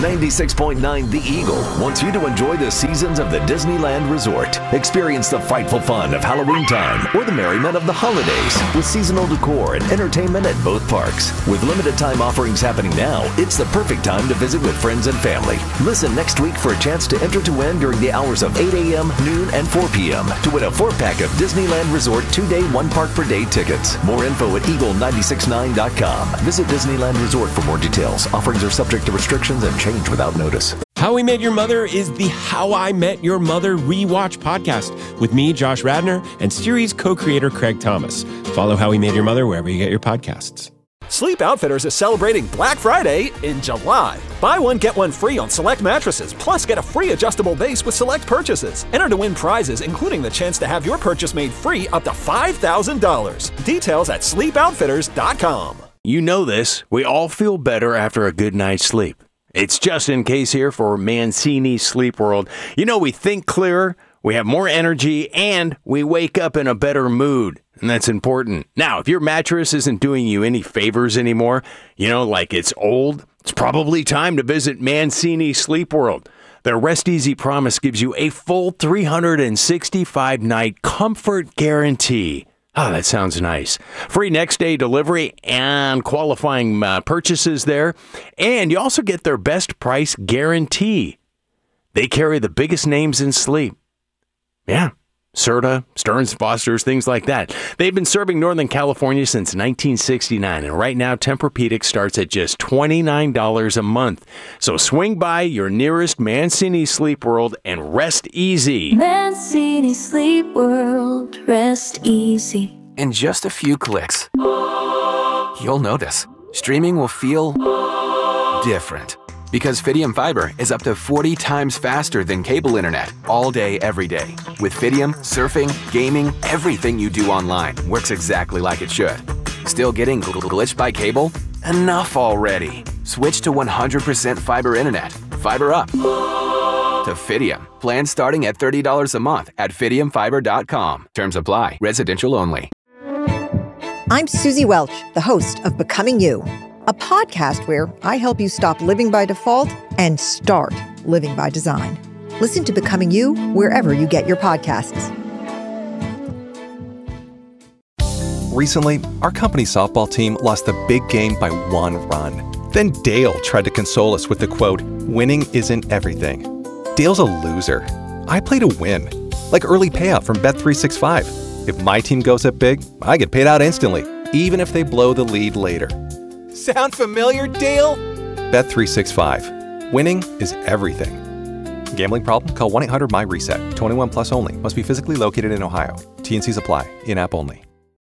96.9 The Eagle wants you to enjoy the seasons of the Disneyland Resort. Experience the frightful fun of Halloween time or the merriment of the holidays with seasonal decor and entertainment at both parks. With limited time offerings happening now, it's the perfect time to visit with friends and family. Listen next week for a chance to enter to win during the hours of 8 a.m., noon, and 4 p.m. to win a 4-pack of Disneyland Resort 2-day, 1-park-per-day tickets. More info at eagle969.com. Visit Disneyland Resort for more details. Offerings are subject to restrictions and change without notice. How We Met Your Mother is the How I Met Your Mother rewatch podcast with me, Josh Radnor, and series co-creator Craig Thomas. Follow How We Met Your Mother wherever you get your podcasts. Sleep Outfitters is celebrating Black Friday in July. Buy one, get one free on select mattresses, plus get a free adjustable base with select purchases. Enter to win prizes, including the chance to have your purchase made free up to $5,000. Details at sleepoutfitters.com. You know this, we all feel better after a good night's sleep. It's just in case here for Mancini Sleep World. You know, we think clearer, we have more energy, and we wake up in a better mood. And that's important. Now, if your mattress isn't doing you any favors anymore, like it's old, it's probably time to visit Mancini Sleep World. Their Rest Easy promise gives you a full 365-night comfort guarantee. Oh, that sounds nice. Free next-day delivery and qualifying purchases there. And you also get their best price guarantee. They carry the biggest names in sleep. Yeah, Serta, Stearns & Foster's, things like that. They've been serving Northern California since 1969, and right now Tempur-Pedic starts at just $29 a month. So swing by your nearest Mancini Sleep World and rest easy. Mancini Sleep World, rest easy. In just a few clicks, you'll notice streaming will feel different. Because Fidium Fiber is up to 40 times faster than cable internet all day, every day. With Fidium, surfing, gaming, everything you do online works exactly like it should. Still getting glitched by cable? Enough already. Switch to 100% fiber internet. Fiber up to Fidium. Plans starting at $30 a month at fidiumfiber.com. Terms apply. Residential only. I'm Susie Welch, the host of Becoming You, a podcast where I help you stop living by default and start living by design. Listen to Becoming You wherever you get your podcasts. Recently, our company softball team lost the big game by 1 run. Then Dale tried to console us with the quote, "Winning isn't everything." Dale's a loser. I play to win, like early payout from Bet365. If my team goes up big, I get paid out instantly, even if they blow the lead later. Sound familiar, Dale? Bet365. Winning is everything. Gambling problem? Call 1-800-MY-RESET. 21 plus only. Must be physically located in Ohio. T&Cs apply. In-app only.